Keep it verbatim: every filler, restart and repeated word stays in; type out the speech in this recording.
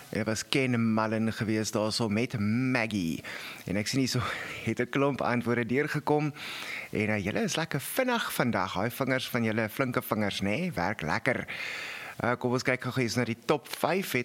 Dit was Ken Mullen geweest daarso met Maggie. En ek sien hier so het 'n klomp antwoorde deurgekom. En uh, julle is lekker vinnig vandag. Daai vingers van julle, flinke vingers, nê? Nee? Werk lekker. Uh, kom ons kyk gou eens na die top vyf. Het